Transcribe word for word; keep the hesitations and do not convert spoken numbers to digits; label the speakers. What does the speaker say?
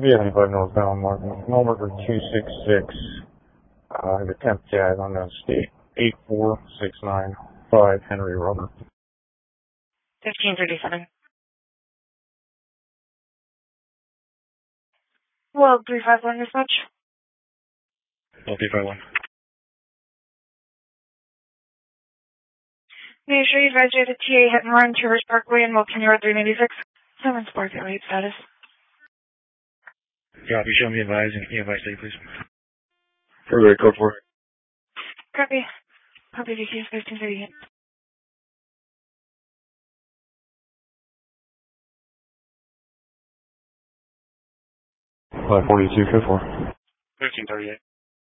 Speaker 1: Yeah, anybody northbound, Martin. Number two six six. Uh, the temp tag on the state eight four six nine five Henry Rubber.
Speaker 2: fifteen thirty-seven. Well, three five one dispatch.
Speaker 1: Well, three five one.
Speaker 2: Make sure you advise you have a T A hit and run to Rich Parkway and Wilkin Road three ninety-six. seven Spark at rate status.
Speaker 1: Copy, show me advise and advise state, please. Further code four.
Speaker 2: Copy. Copy V C S fifteen thirty-eight.
Speaker 1: five forty-two, code four. fifteen thirty-eight.